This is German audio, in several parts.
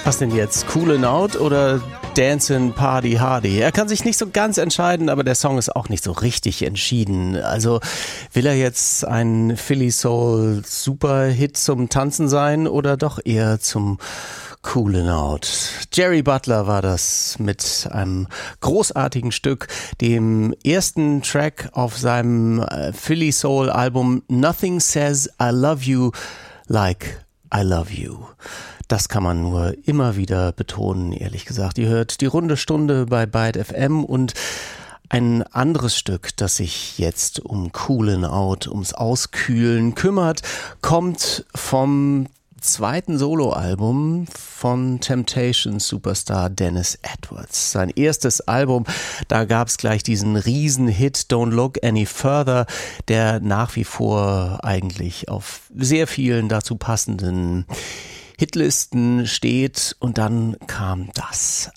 Was denn jetzt? Coolin' Out oder Dancin' Party Hardy? Er kann sich nicht so ganz entscheiden, aber der Song ist auch nicht so richtig entschieden. Also will er jetzt ein Philly Soul Superhit zum Tanzen sein oder doch eher zum Coolin' Out? Jerry Butler war das mit einem großartigen Stück, dem ersten Track auf seinem Philly Soul Album Nothing Says I Love You Like I Love You. Das kann man nur immer wieder betonen, ehrlich gesagt. Ihr hört die runde Stunde bei Byte FM und ein anderes Stück, das sich jetzt um Coolin' Out, ums Auskühlen kümmert, kommt vom zweiten Soloalbum von Temptations-Superstar Dennis Edwards. Sein erstes Album, da gab es gleich diesen Riesenhit Don't Look Any Further, der nach wie vor eigentlich auf sehr vielen dazu passenden Hitlisten steht, und dann kam das.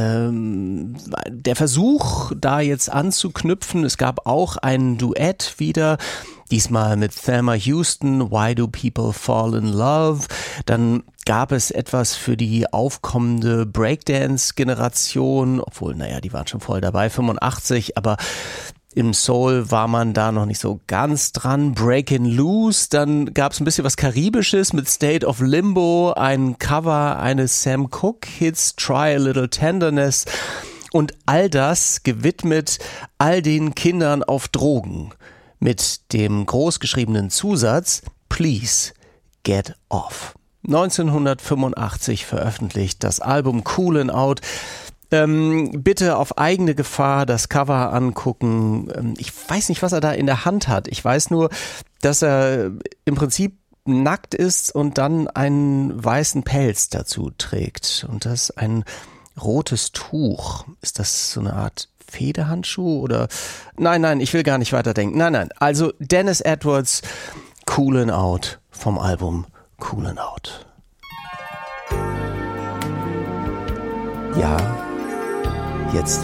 Der Versuch, da jetzt anzuknüpfen. Es gab auch ein Duett wieder, diesmal mit Thelma Houston, Why Do People Fall in Love? Dann gab es etwas für die aufkommende Breakdance-Generation, obwohl, die waren schon voll dabei, 85, aber im Soul war man da noch nicht so ganz dran. Breakin' Loose, dann gab es ein bisschen was Karibisches mit State of Limbo, ein Cover eines Sam Cooke Hits, Try a Little Tenderness, und all das gewidmet all den Kindern auf Drogen mit dem großgeschriebenen Zusatz Please Get Off. 1985 veröffentlicht das Album Coolin' Out. Bitte auf eigene Gefahr das Cover angucken. Ich weiß nicht, was er da in der Hand hat. Ich weiß nur, dass er im Prinzip nackt ist und dann einen weißen Pelz dazu trägt. Und das ist ein rotes Tuch. Ist das so eine Art Federhandschuh oder? Nein, ich will gar nicht weiterdenken. Nein. Also Dennis Edwards, Coolin' Out vom Album Coolin' Out. Ja, jetzt